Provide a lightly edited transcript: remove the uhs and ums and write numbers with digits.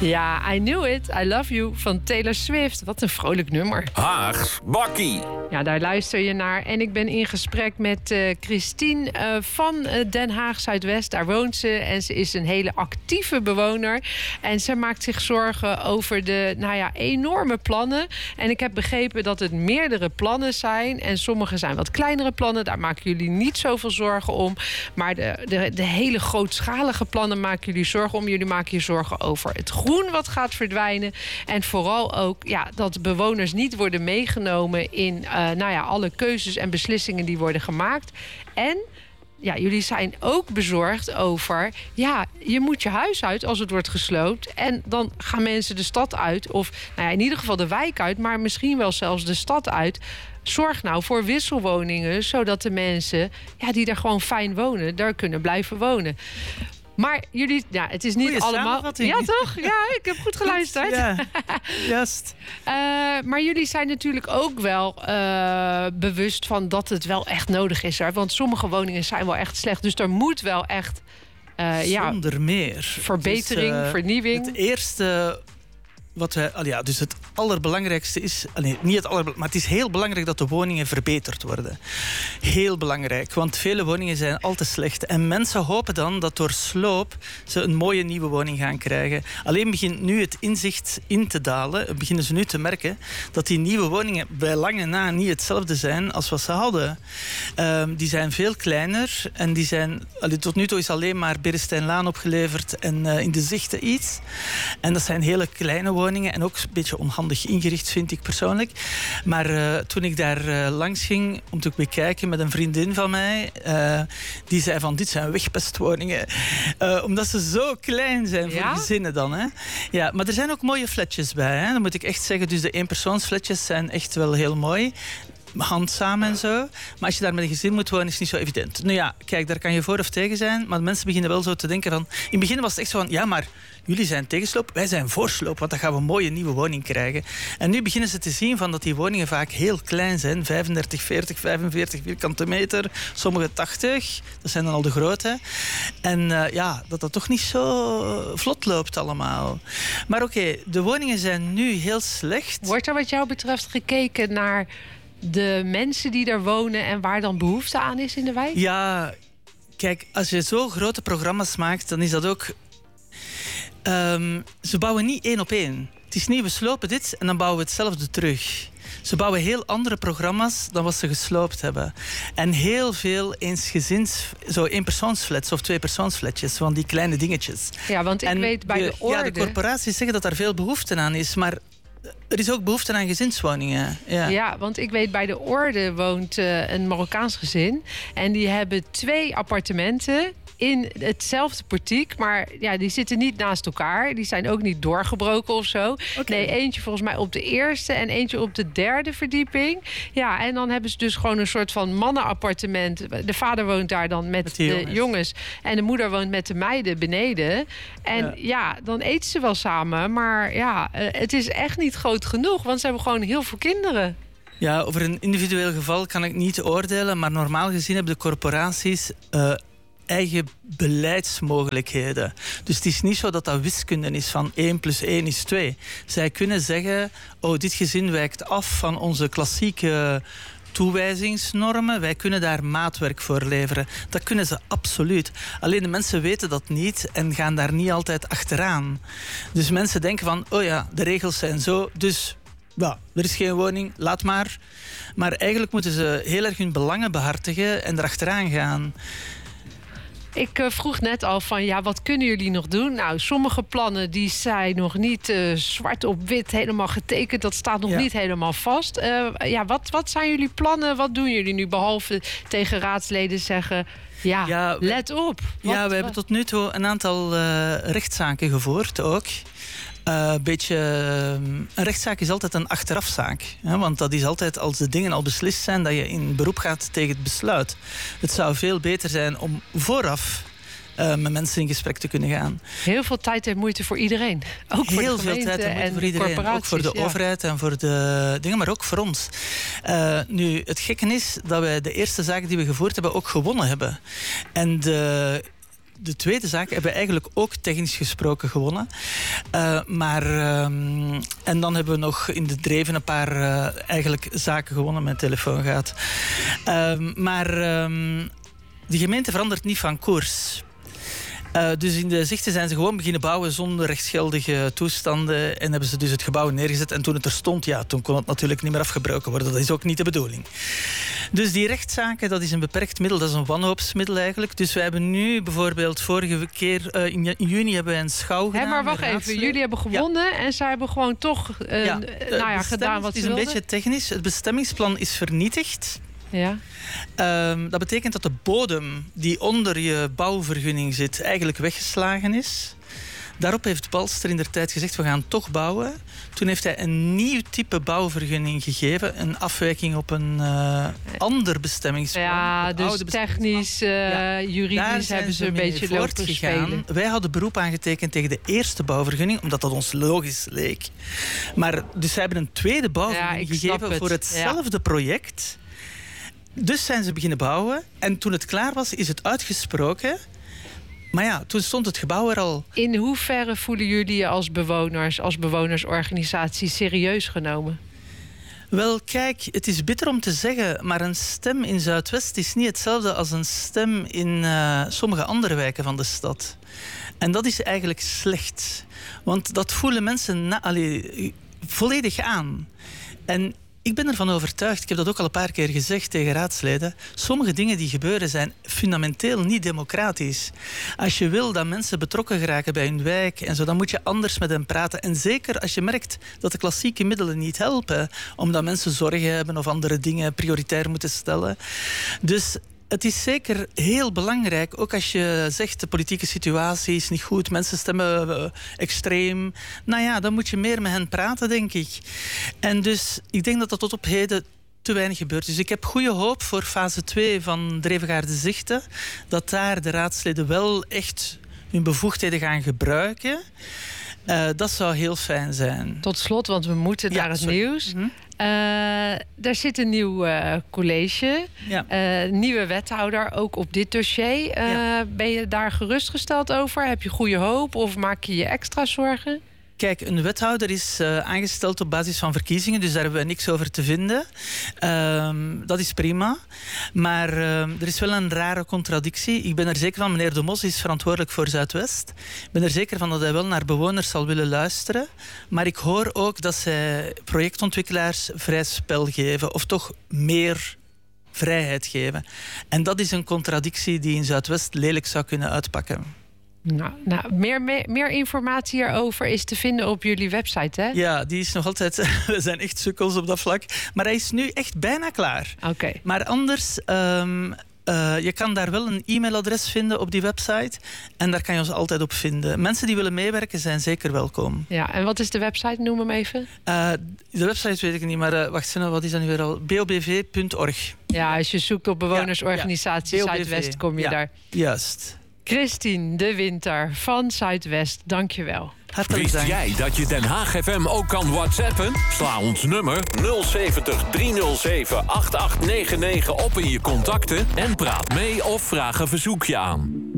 Ja, I Knew It, I Love You van Taylor Swift. Wat een vrolijk nummer. Haags Bakkie. Ja, daar luister je naar. En ik ben in gesprek met Christine van Den Haag Zuidwest. Daar woont ze en ze is een hele actieve bewoner. En ze maakt zich zorgen over de enorme plannen. En ik heb begrepen dat het meerdere plannen zijn. En sommige zijn wat kleinere plannen. Daar maken jullie niet zoveel zorgen om. Maar de hele grootschalige plannen maken jullie zorgen om. Jullie maken je zorgen over het groen wat gaat verdwijnen. En vooral ook dat bewoners niet worden meegenomen in alle keuzes en beslissingen die worden gemaakt. En jullie zijn ook bezorgd over... je moet je huis uit als het wordt gesloopt. En dan gaan mensen de stad uit. Of in ieder geval de wijk uit. Maar misschien wel zelfs de stad uit. Zorg nou voor wisselwoningen. Zodat de mensen die daar gewoon fijn wonen... daar kunnen blijven wonen. Maar jullie, het is niet goeie allemaal... Ja, toch? Ja, ik heb goed geluisterd. Ja, juist. Maar jullie zijn natuurlijk ook wel bewust van dat het wel echt nodig is. Hè? Want sommige woningen zijn wel echt slecht. Dus er moet wel echt... Zonder meer. Verbetering, vernieuwing. Het eerste... dus het allerbelangrijkste is... niet het allerbelangrijkste, maar het is heel belangrijk dat de woningen verbeterd worden. Heel belangrijk, want vele woningen zijn al te slecht. En mensen hopen dan dat door sloop ze een mooie nieuwe woning gaan krijgen. Alleen begint nu het inzicht in te dalen. Beginnen ze nu te merken dat die nieuwe woningen bij lange na niet hetzelfde zijn als wat ze hadden. Die zijn veel kleiner en die zijn... tot nu toe is alleen maar Berestijnlaan opgeleverd en in de Zichten iets. En dat zijn hele kleine woningen. En ook een beetje onhandig ingericht, vind ik persoonlijk. Maar toen ik daar langs ging om te bekijken met een vriendin van mij... die zei van, dit zijn wegpestwoningen. Omdat ze zo klein zijn voor gezinnen dan. Hè? Ja, maar er zijn ook mooie flatjes bij. Hè? Dan moet ik echt zeggen, dus de eenpersoonsflatjes zijn echt wel heel mooi. Handzaam en zo. Maar als je daar met een gezin moet wonen, is het niet zo evident. Nou ja, kijk, daar kan je voor of tegen zijn. Maar mensen beginnen wel zo te denken van... In het begin was het echt zo van... Ja, maar jullie zijn tegen sloop, wij zijn voor sloop. Want dan gaan we een mooie nieuwe woning krijgen. En nu beginnen ze te zien van dat die woningen vaak heel klein zijn. 35, 40, 45 vierkante meter. Sommige 80. Dat zijn dan al de grote. En dat toch niet zo vlot loopt allemaal. Maar oké, de woningen zijn nu heel slecht. Wordt er wat jou betreft gekeken naar... de mensen die daar wonen en waar dan behoefte aan is in de wijk? Ja, kijk, als je zo grote programma's maakt, dan is dat ook... ze bouwen niet 1 op 1. Het is niet, we slopen dit en dan bouwen we hetzelfde terug. Ze bouwen heel andere programma's dan wat ze gesloopt hebben. En heel veel zo eenpersoonsflats of tweepersoonsflatjes, van die kleine dingetjes. Ja, want ik weet bij de orde... Ja, de corporaties zeggen dat daar veel behoefte aan is, maar... Er is ook behoefte aan gezinswoningen. Ja, want ik weet bij de orde woont een Marokkaans gezin. En die hebben 2 appartementen in hetzelfde portiek. Maar die zitten niet naast elkaar. Die zijn ook niet doorgebroken of zo. Okay. Nee, eentje volgens mij op de eerste en eentje op de 3e verdieping. Ja, en dan hebben ze dus gewoon een soort van mannenappartement. De vader woont daar dan met de jongens. En de moeder woont met de meiden beneden. En dan eten ze wel samen. Maar het is echt niet groot genoeg. Want ze hebben gewoon heel veel kinderen. Ja, over een individueel geval kan ik niet oordelen. Maar normaal gezien hebben de corporaties... eigen beleidsmogelijkheden. Dus het is niet zo dat wiskunde is van 1 + 1 is 2. Zij kunnen zeggen, dit gezin wijkt af van onze klassieke toewijzingsnormen. Wij kunnen daar maatwerk voor leveren. Dat kunnen ze absoluut. Alleen de mensen weten dat niet en gaan daar niet altijd achteraan. Dus mensen denken van, de regels zijn zo, dus... er is geen woning, laat maar. Maar eigenlijk moeten ze heel erg hun belangen behartigen en erachteraan gaan. Ik vroeg net al van, wat kunnen jullie nog doen? Nou, sommige plannen die zijn nog niet zwart op wit helemaal getekend. Dat staat nog niet helemaal vast. Wat zijn jullie plannen? Wat doen jullie nu? Behalve tegen raadsleden zeggen... let op. We hebben tot nu toe een aantal rechtszaken gevoerd ook. Een rechtszaak is altijd een achterafzaak. Hè? Want dat is altijd als de dingen al beslist zijn dat je in beroep gaat tegen het besluit. Het zou veel beter zijn om vooraf met mensen in gesprek te kunnen gaan. Heel veel tijd en moeite voor iedereen. Ook voor heel de veel tijd en moeite voor iedereen. Ook voor de overheid en voor de dingen, maar ook voor ons. Nu, het gekke is dat wij de eerste zaken die we gevoerd hebben ook gewonnen hebben. En de tweede zaak hebben we eigenlijk ook technisch gesproken gewonnen. En dan hebben we nog in de Dreven een paar eigenlijk zaken gewonnen. Mijn telefoon gaat. De gemeente verandert niet van koers. Dus in de Zichten zijn ze gewoon beginnen bouwen zonder rechtsgeldige toestanden en hebben ze dus het gebouw neergezet. En toen het er stond, toen kon het natuurlijk niet meer afgebroken worden. Dat is ook niet de bedoeling. Dus die rechtszaken, dat is een beperkt middel, dat is een wanhoopsmiddel eigenlijk. Dus wij hebben nu bijvoorbeeld vorige keer, in juni hebben we een schouw gedaan. Maar wacht even, jullie hebben gewonnen en zij hebben gewoon toch gedaan wat ze wilden? Het is een beetje technisch. Het bestemmingsplan is vernietigd. Ja. Dat betekent dat de bodem die onder je bouwvergunning zit eigenlijk weggeslagen is. Daarop heeft Balster indertijd gezegd, we gaan toch bouwen. Toen heeft hij een nieuw type bouwvergunning gegeven. Een afwijking op een ander bestemmingsplan. Ja, dus technisch, juridisch hebben ze een beetje lopen spelen. Wij hadden beroep aangetekend tegen de eerste bouwvergunning, omdat dat ons logisch leek. Maar dus zij hebben een tweede bouwvergunning gegeven voor hetzelfde project. Dus zijn ze beginnen bouwen. En toen het klaar was, is het uitgesproken. Maar toen stond het gebouw er al. In hoeverre voelen jullie je als bewoners, als bewonersorganisatie serieus genomen? Wel, kijk, het is bitter om te zeggen, maar een stem in Zuidwest is niet hetzelfde als een stem in sommige andere wijken van de stad. En dat is eigenlijk slecht. Want dat voelen mensen volledig aan. En ik ben ervan overtuigd, ik heb dat ook al een paar keer gezegd tegen raadsleden, sommige dingen die gebeuren zijn fundamenteel niet democratisch. Als je wil dat mensen betrokken geraken bij hun wijk en zo, dan moet je anders met hen praten. En zeker als je merkt dat de klassieke middelen niet helpen, omdat mensen zorgen hebben of andere dingen prioritair moeten stellen. Dus het is zeker heel belangrijk, ook als je zegt de politieke situatie is niet goed, mensen stemmen extreem. Dan moet je meer met hen praten, denk ik. En dus ik denk dat dat tot op heden te weinig gebeurt. Dus ik heb goede hoop voor fase 2 van Drevengaarde Zichten, dat daar de raadsleden wel echt hun bevoegdheden gaan gebruiken. Dat zou heel fijn zijn. Tot slot, want we moeten naar het nieuws. Mm-hmm. Daar zit een nieuw college, nieuwe wethouder, ook op dit dossier. Ben je daar gerustgesteld over? Heb je goede hoop of maak je je extra zorgen? Kijk, een wethouder is aangesteld op basis van verkiezingen, dus daar hebben we niks over te vinden. Dat is prima. Maar er is wel een rare contradictie. Ik ben er zeker van, meneer De Mos is verantwoordelijk voor Zuidwest. Ik ben er zeker van dat hij wel naar bewoners zal willen luisteren. Maar ik hoor ook dat zij projectontwikkelaars vrij spel geven, of toch meer vrijheid geven. En dat is een contradictie die in Zuidwest lelijk zou kunnen uitpakken. Meer informatie hierover is te vinden op jullie website, hè? Ja, die is nog altijd... We zijn echt sukkels op dat vlak. Maar hij is nu echt bijna klaar. Oké. Maar anders... je kan daar wel een e-mailadres vinden op die website. En daar kan je ons altijd op vinden. Mensen die willen meewerken zijn zeker welkom. Ja, en wat is de website? Noem hem even. De website weet ik niet, maar wacht eens, wat is dat nu weer al? bobv.org. Ja, als je zoekt op bewonersorganisatie Zuidwest, kom je daar. Juist. Christine de Winter van Zuidwest, dank je wel. Wist jij dat je Den Haag FM ook kan whatsappen? Sla ons nummer 070 307 8899 op in je contacten en praat mee of vraag een verzoekje aan.